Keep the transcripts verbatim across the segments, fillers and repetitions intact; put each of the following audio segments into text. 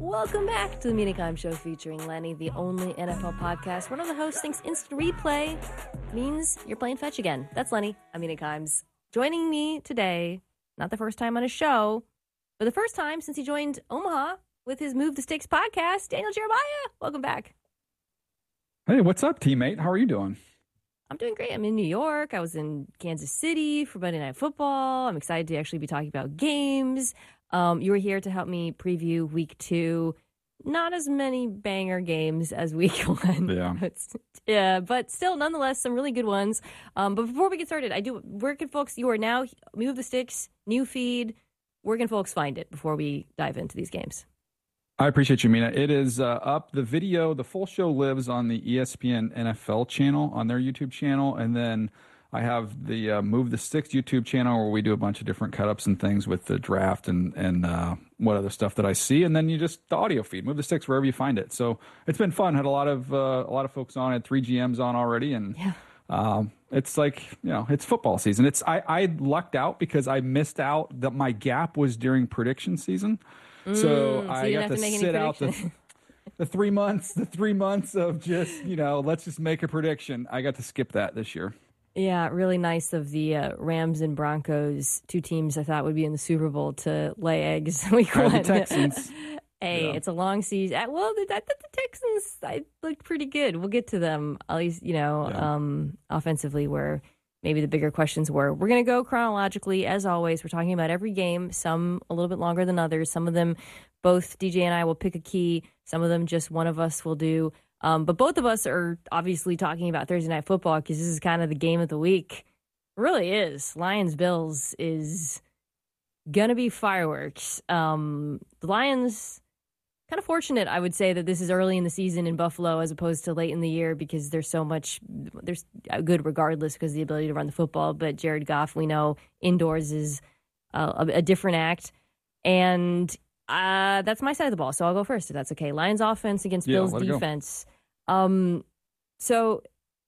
Welcome back to the Mina Kimes Show featuring Lenny, the only N F L podcast. One of the hosts thinks instant replay means you're playing fetch again. That's Lenny. I'm Mina Kimes. Joining me today, not the first time on his show, but the first time since he joined Omaha with his Move the Sticks podcast, Daniel Jeremiah. Welcome back. Hey, what's up, teammate? How are you doing? I'm doing great. I'm in New York. I was in Kansas City for Monday Night Football. I'm excited to actually be talking about games. Um, you were here to help me preview week two. Not as many banger games as week one. Yeah. It's, yeah, but still, nonetheless, some really good ones. Um, but before we get started, I do. Where can folks? You are now Move the Sticks, new feed. Where can folks find it before we dive into these games? I appreciate you, Mina. It is uh, up. The video, the full show lives on the E S P N N F L channel, on their YouTube channel. And then I have the uh, Move the Sticks YouTube channel where we do a bunch of different cut-ups and things with the draft and, and uh, what other stuff that I see. And then you just, the audio feed, Move the Sticks wherever you find it. So it's been fun. Had a lot of, uh, a lot of folks on. Had three G Ms on already. And yeah. um, it's like, you know, it's football season. It's I, I lucked out because I missed out that my gap was during prediction season. Mm, so, so I got to, to sit out the, the three months, the three months of just, you know, let's just make a prediction. I got to skip that this year. Yeah, really nice of the uh, Rams and Broncos, two teams I thought would be in the Super Bowl, to lay eggs week one. The Texans. Hey, yeah. It's a long season. Well, the, the, the Texans, I looked pretty good. We'll get to them, at least, you know, yeah. um, offensively, where maybe the bigger questions were. We're going to go chronologically, as always. We're talking about every game, some a little bit longer than others. Some of them, both D J and I will pick a key. Some of them just one of us will do. Um, but both of us are obviously talking about Thursday Night Football because this is kind of the game of the week. It really is. Lions-Bills is going to be fireworks. Um, the Lions, kind of fortunate, I would say, that this is early in the season in Buffalo as opposed to late in the year because there's so much, there's good regardless because of the ability to run the football. But Jared Goff, we know, indoors is uh, a, a different act. And Uh, that's my side of the ball, so I'll go first if that's okay. Lions offense against yeah, Bills defense. Um, so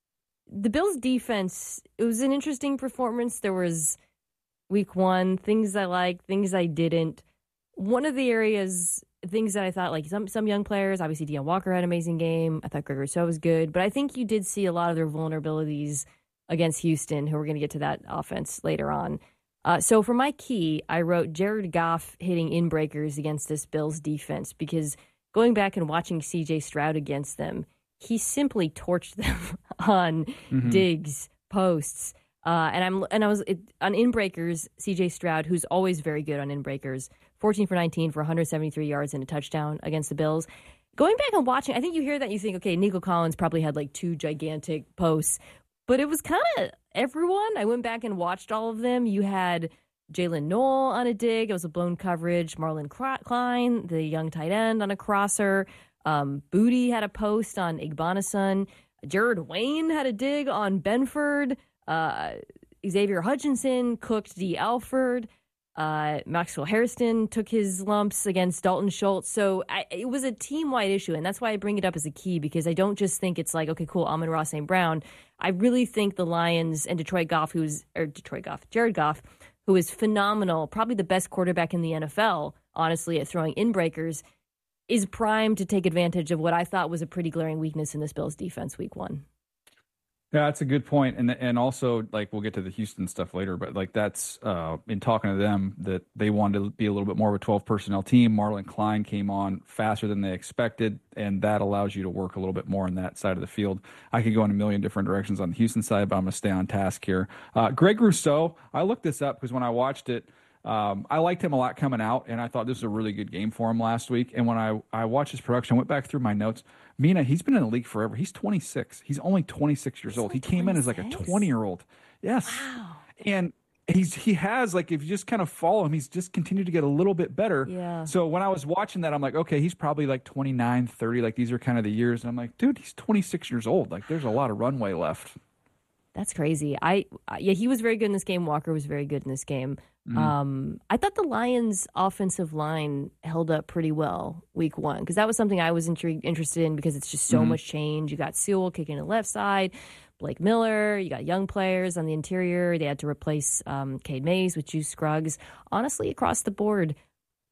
the Bills defense, it was an interesting performance. There was week one, things I liked, things I didn't. One of the areas, things that I thought, like some some young players, obviously Deion Walker had an amazing game. I thought Greg Rousseau was good, but I think you did see a lot of their vulnerabilities against Houston, who we're going to get to that offense later on. Uh, so for my key, I wrote Jared Goff hitting inbreakers against this Bills defense because going back and watching C J Stroud against them, he simply torched them on mm-hmm. digs, posts, uh, and I'm and I was it, on inbreakers. C J Stroud, who's always very good on inbreakers, fourteen for nineteen for one hundred seventy-three yards and a touchdown against the Bills. Going back and watching, I think you hear that and you think, okay, Nico Collins probably had like two gigantic posts. But it was kind of everyone. I went back and watched all of them. You had Jalen Noel on a dig. It was a blown coverage. Marlon Klein, the young tight end, on a crosser. Um, Booty had a post on Igbonason. Jared Wayne had a dig on Benford. Uh, Xavier Hutchinson cooked D. Alford. Uh, Maxwell Hairston took his lumps against Dalton Schultz. So I, it was a team-wide issue, and that's why I bring it up as a key, because I don't just think it's like, okay, cool, Amon-Ra Saint Brown. I really think the Lions and Detroit Goff, who's or Detroit Goff, Jared Goff, who is phenomenal, probably the best quarterback in the N F L, honestly, at throwing inbreakers, is primed to take advantage of what I thought was a pretty glaring weakness in this Bills defense week one. Yeah, that's a good point. And and also, like, we'll get to the Houston stuff later, but like that's uh, in talking to them that they wanted to be a little bit more of a twelve personnel team. Marlon Klein came on faster than they expected, and that allows you to work a little bit more on that side of the field. I could go in a million different directions on the Houston side, but I'm going to stay on task here. Uh, Greg Rousseau, I looked this up because when I watched it, Um, I liked him a lot coming out, and I thought this was a really good game for him last week. And when I, I watched his production, I went back through my notes. Mina, he's been in the league forever. He's twenty-six. He's only twenty-six years old. He came in as like a twenty-year-old. Yes. Wow. And he's he has, like, if you just kind of follow him, he's just continued to get a little bit better. Yeah. So when I was watching that, I'm like, okay, he's probably like twenty-nine, thirty. Like, these are kind of the years. And I'm like, dude, he's twenty-six years old. Like, there's a lot of runway left. That's crazy. I yeah, he was very good in this game. Walker was very good in this game. Mm-hmm. Um, I thought the Lions' offensive line held up pretty well week one because that was something I was intrigued, interested in because it's just so mm-hmm. much change. You got Sewell kicking the left side, Blake Miller. You got young players on the interior. They had to replace um, Cade Mays with Juice Scruggs. Honestly, across the board,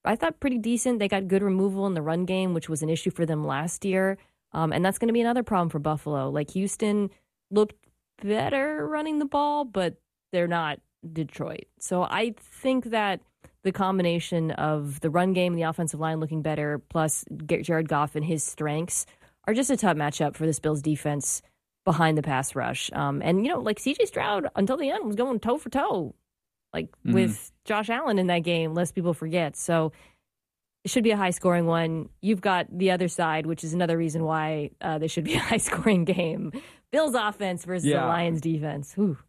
I thought, pretty decent. They got good removal in the run game, which was an issue for them last year. Um, and that's going to be another problem for Buffalo. Like, Houston looked better running the ball, but they're not Detroit. So I think that the combination of the run game and the offensive line looking better, plus Jared Goff and his strengths, are just a tough matchup for this Bills defense behind the pass rush. Um, and, you know, like C J Stroud, until the end, was going toe for toe, like mm. with Josh Allen in that game, lest people forget. So it should be a high-scoring one. You've got the other side, which is another reason why uh, they should be a high-scoring game. Bills offense versus yeah. the Lions defense. Whew.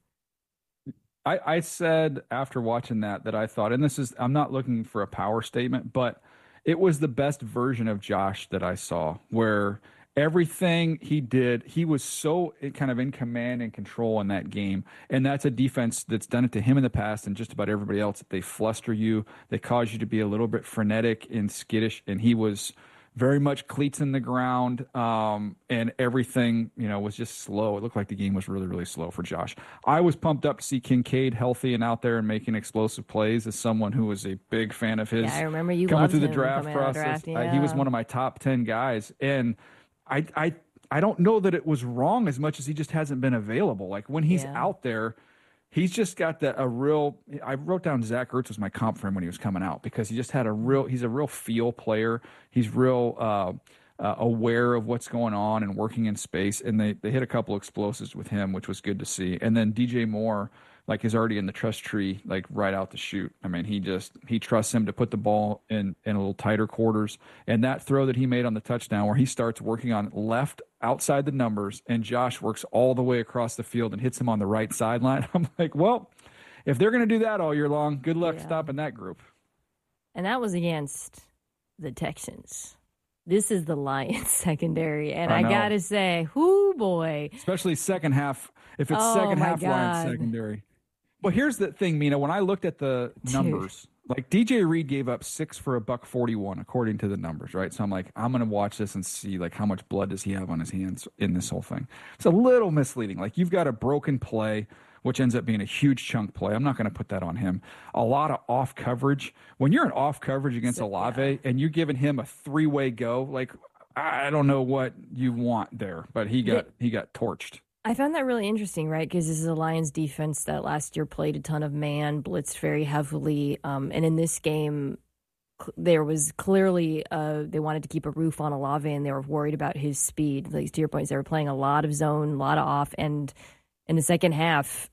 I, I said after watching that that I thought, and this is, I'm not looking for a power statement, but it was the best version of Josh that I saw, where everything he did, he was so kind of in command and control in that game. And that's a defense that's done it to him in the past and just about everybody else. They fluster you. They cause you to be a little bit frenetic and skittish. And he was very much cleats in the ground, um, and everything, you know, was just slow. It looked like the game was really, really slow for Josh. I was pumped up to see Kincaid healthy and out there and making explosive plays as someone who was a big fan of his. Yeah, I remember you coming through the him draft coming process. Draft, yeah. uh, he was one of my top ten guys, and I, I, I don't know that it was wrong as much as he just hasn't been available. Like when he's yeah. out there, he's just got that a real. I wrote down Zach Ertz was my comp for him when he was coming out because he just had a real. He's a real feel player. He's real uh, uh, aware of what's going on and working in space. And they they hit a couple explosives with him, which was good to see. And then D J Moore, like, is already in the trust tree, like right out the chute. I mean, he just he trusts him to put the ball in in a little tighter quarters. And that throw that he made on the touchdown, where he starts working on left outside the numbers, and Josh works all the way across the field and hits him on the right sideline. I'm like, well, if they're going to do that all year long, good luck yeah. stopping that group. And that was against the Texans. This is the Lions secondary, and I, I got to say, whoo boy. Especially second half, if it's oh, second half God. Lions secondary. But here's the thing, Mina, when I looked at the numbers, Dude. like D J Reed gave up six for a buck forty-one, according to the numbers, right? So I'm like, I'm going to watch this and see, like, how much blood does he have on his hands in this whole thing. It's a little misleading. Like, you've got a broken play, which ends up being a huge chunk play. I'm not going to put that on him. A lot of off coverage. When you're in off coverage against so, Olave yeah. and you're giving him a three-way go, like, I don't know what you want there, but he got the- he got torched. I found that really interesting, right? Because this is a Lions defense that last year played a ton of man, blitzed very heavily. Um, and in this game, cl- there was clearly uh, they wanted to keep a roof on Olave, and they were worried about his speed. Like, to your point, they were playing a lot of zone, a lot of off. And in the second half,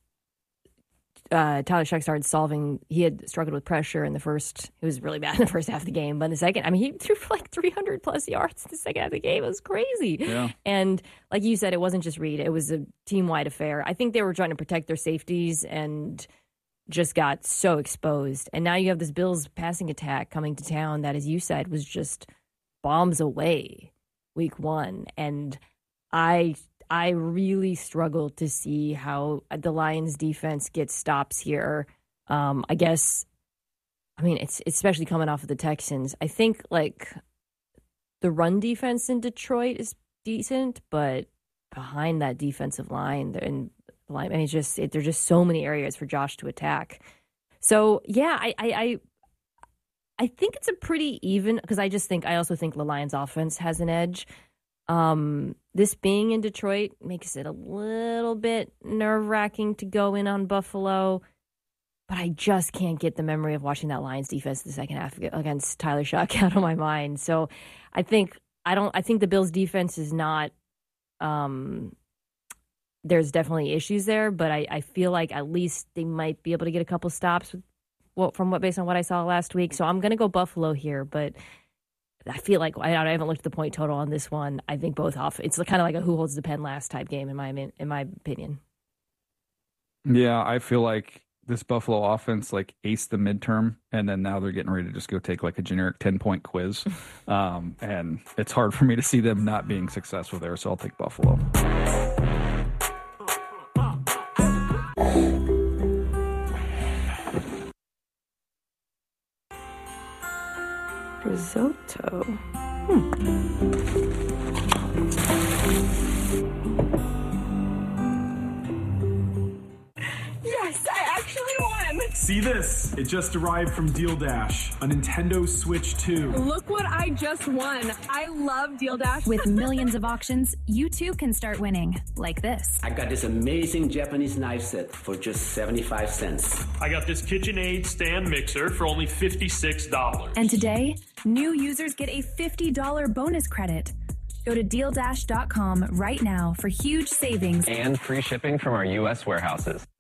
uh, Tyler Shuck started solving. He had struggled with pressure in the first. It was really bad in the first half of the game. But in the second, I mean, he threw for like three hundred plus yards in the second half of the game. It was crazy. Yeah. And like you said, it wasn't just Reed. It was a team-wide affair. I think they were trying to protect their safeties and just got so exposed. And now you have this Bills passing attack coming to town that, as you said, was just bombs away week one. And I I really struggle to see how the Lions defense gets stops here. Um, I guess, I mean, it's especially coming off of the Texans. I think, like, the run defense in Detroit is decent, but behind that defensive line, and line, I mean, it's just it, there's just so many areas for Josh to attack. So yeah, I I I, I think it's a pretty even, because I just think I also think the Lions offense has an edge. Um, this being in Detroit makes it a little bit nerve-wracking to go in on Buffalo, but I just can't get the memory of watching that Lions defense in the second half against Tyler Shuck out of my mind. So I think I don't I think the Bills defense is not um there's definitely issues there, but I, I feel like at least they might be able to get a couple stops with, well, from what based on what I saw last week. So I'm gonna go Buffalo here, but I feel like I, I haven't looked at the point total on this one. I think both off. It's kind of like a who holds the pen last type game in my in my opinion. Yeah, I feel like this Buffalo offense like aced the midterm, and then now they're getting ready to just go take like a generic ten point quiz, um, and it's hard for me to see them not being successful there. So I'll take Buffalo. Risotto. Hmm. Yes, I actually won. See this? It just arrived from Deal Dash, a Nintendo Switch two. Look what I just won. I love Deal Dash. With millions of auctions, you too can start winning, like this. I got this amazing Japanese knife set for just seventy-five cents. I got this KitchenAid stand mixer for only fifty-six dollars. And today, new users get a fifty dollars bonus credit. Go to deal dash dot com right now for huge savings and free shipping from our U S warehouses.